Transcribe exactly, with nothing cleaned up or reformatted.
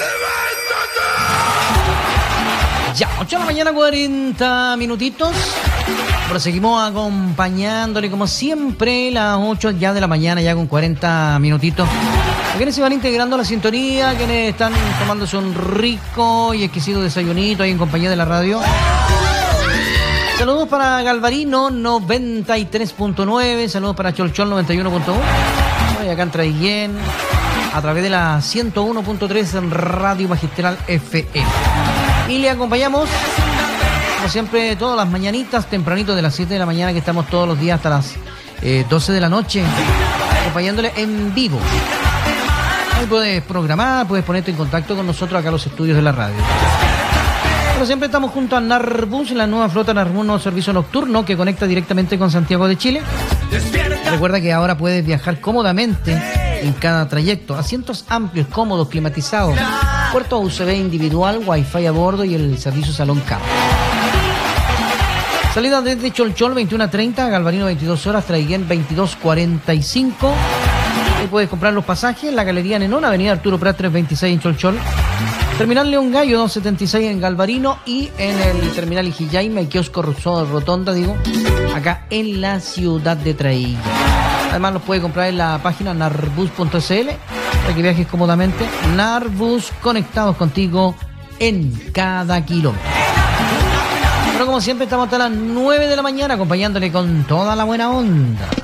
Ya, ocho de la mañana, cuarenta minutitos. Proseguimos acompañándole como siempre, las ocho ya de la mañana, ya con cuarenta minutitos. A quienes se van integrando a la sintonía, quienes están tomándose un rico y exquisito desayunito ahí en compañía de la radio. Saludos para Galvarino noventa y tres punto nueve, saludos para Cholchol noventa y uno punto uno, y acá en Traiguén, a través de la ciento uno punto tres en Radio Magistral F M. Y le acompañamos, como siempre, todas las mañanitas, tempranito de las siete de la mañana, que estamos todos los días hasta las eh, doce de la noche, acompañándole en vivo. Ahí puedes programar, puedes ponerte en contacto con nosotros acá en los estudios de la radio. Como siempre, estamos junto a Narbus, la nueva flota Narbus, nuevo servicio nocturno que conecta directamente con Santiago de Chile. Recuerda que ahora puedes viajar cómodamente en cada trayecto. Asientos amplios, cómodos, climatizados. Puerto U S B individual, wifi a bordo y el servicio salón cama. Salida desde Cholchol veintiuno a treinta, Galvarino veintidós horas, Traiguén veintidós cuarenta y cinco. Ahí puedes comprar los pasajes en la Galería Nenón, Avenida Arturo Prat trescientos veintiséis en Cholchol. Terminal León Gallo doscientos setenta y seis en Galvarino, y en el Terminal Ijiyaima y Kiosco Rotonda, digo, acá en la ciudad de Traiguén. Además los puedes comprar en la página narbus punto c l para que viajes cómodamente. Narbus, conectados contigo en cada kilómetro. Pero como siempre, estamos hasta las nueve de la mañana acompañándole con toda la buena onda.